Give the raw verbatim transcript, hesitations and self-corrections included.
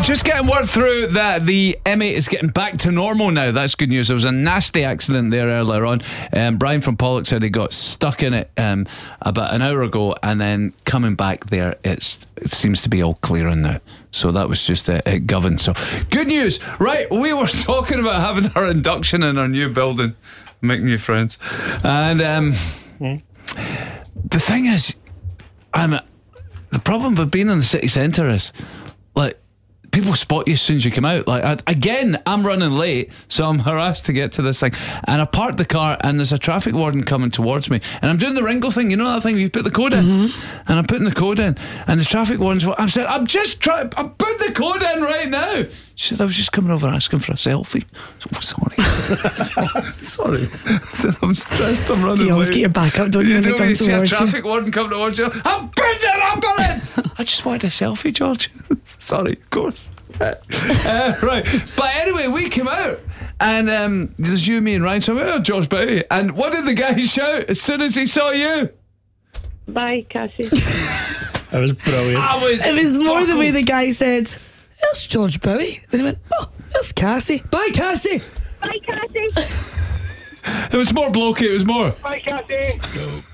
just getting word through that the M eight is getting back to normal now. That's good news. There was a nasty accident there earlier on. Um, Brian from Pollock said he got stuck in it um, about an hour ago, and then coming back there, it's, it seems to be all clearing now. So that was just a, a govern. So good news. Right, we were talking about having our induction in our new building, make new friends, and um, mm. the thing is, I'm the problem with being in the city centre is, like, people spot you as soon as you come out. Like, I, again, I'm running late, so I'm harassed to get to this thing. And I parked the car, and there's a traffic warden coming towards me. And I'm doing the Ringo thing, you know that thing where you put the code in? Mm-hmm. And I'm putting the code in, and the traffic warden's, I'm saying, I'm just trying, I'm putting the code in right now. She said, I was just coming over asking for a selfie. Oh, sorry. sorry. I said, I'm stressed, I'm running late. You always get your back up, don't you? You when know, when you see a you. traffic warden come towards you, I'm putting the number in. I just wanted a selfie, George. Sorry, of course. uh, right. But anyway, we came out, and um, there's you, me, and Ryan. So, oh, George Bowie. And what did the guy shout as soon as he saw you? Bye, Cassie. That was brilliant. I was it was more buckled. the way the guy said, "It's George Bowie." Then he went, "Oh, it's Cassie. Bye, Cassie." Bye, Cassie. It was more blokey. It was more. Bye, Cassie.